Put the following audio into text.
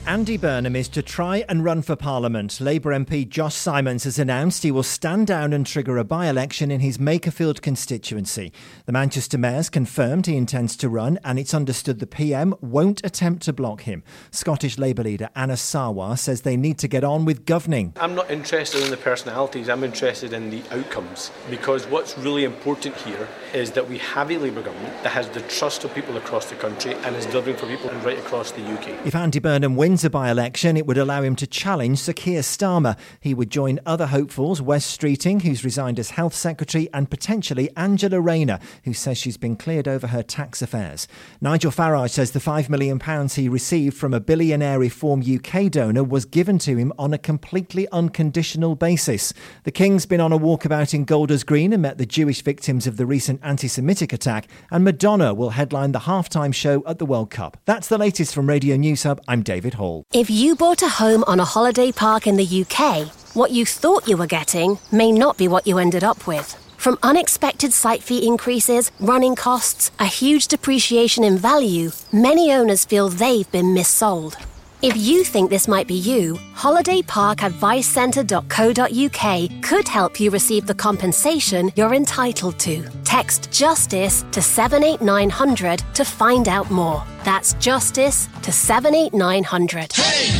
Andy Burnham is to try and run for Parliament. Labour MP Josh Simons has announced he will stand down and trigger a by-election in his Makerfield constituency. The Manchester Mayor's confirmed he intends to run, and it's understood the PM won't attempt to block him. Scottish Labour leader Anas Sarwar says they need to get on with governing. I'm not interested in the personalities, I'm interested in the outcomes, because what's really important here is that we have a Labour government that has the trust of people across the country and is delivering for people right across the UK. If Andy Burnham wins a by-election, it would allow him to challenge Sir Keir Starmer. He would join other hopefuls, Wes Streeting, who's resigned as Health Secretary, and potentially Angela Rayner, who says she's been cleared over her tax affairs. Nigel Farage says the £5 million he received from a billionaire Reform UK donor was given to him on a completely unconditional basis. The King's been on a walkabout in Golders Green and met the Jewish victims of the recent anti-Semitic attack, and Madonna will headline the halftime show at the World Cup. That's the latest from Radio News Hub. I'm David Hall. If you bought a home on a holiday park in the UK, what you thought you were getting may not be what you ended up with. From unexpected site fee increases, running costs, a huge depreciation in value, many owners feel they've been missold. If you think this might be you, holidayparkadvicecentre.co.uk could help you receive the compensation you're entitled to. Text JUSTICE to 78900 to find out more. That's JUSTICE to 78900. Hey!